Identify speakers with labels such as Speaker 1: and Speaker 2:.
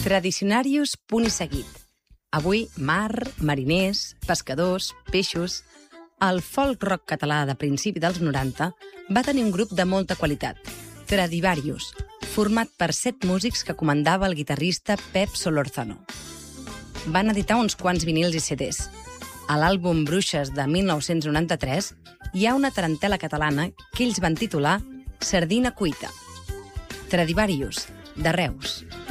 Speaker 1: Tradicionarius, punt i seguit. Avui, mar, mariners, pescadors, peixos... El folk rock català de principi dels 90 va tenir un grup de molta qualitat, Stradivarius, format per 7 músics que comandava el guitarrista Pep Solórzano. Van editar uns quants vinils i CDs. A l'àlbum Bruixes de 1993 hi ha una tarantela catalana que ells van titular Sardina Cuita. Stradivarius, de Reus.